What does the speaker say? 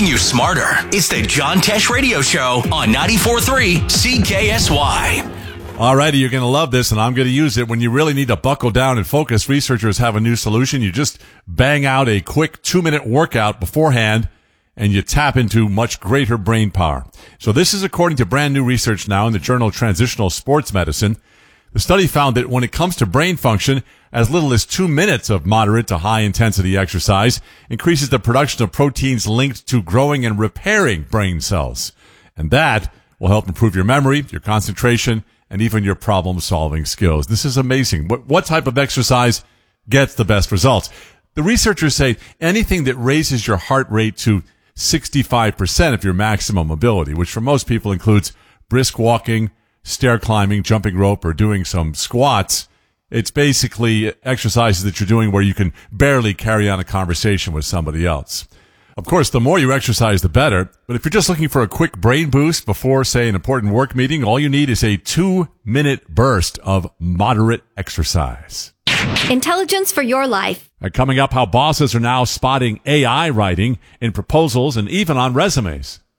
making you smarter. It's the John Tesh Radio Show on 94.3 CKSY. All righty, you're going to love this, and I'm going to use it. When you really need to buckle down and focus, researchers have a new solution. You just bang out a quick 2-minute workout beforehand, and you tap into much greater brain power. So this is according to brand new research now in the journal Transitional Sports Medicine. The study found that when it comes to brain function, as little as 2 minutes of moderate to high intensity exercise increases the production of proteins linked to growing and repairing brain cells. And that will help improve your memory, your concentration, and even your problem-solving skills. This is amazing. What type of exercise gets the best results? The researchers say anything that raises your heart rate to 65% of your maximum ability, which for most people includes brisk walking, stair climbing, jumping rope, or doing some squats. It's basically exercises that you're doing where you can barely carry on a conversation with somebody else. Of course, the more you exercise, the better. But if you're just looking for a quick brain boost before, say, an important work meeting, all you need is a 2-minute burst of moderate exercise. Intelligence for your life. Coming up, how bosses are now spotting AI writing in proposals and even on resumes.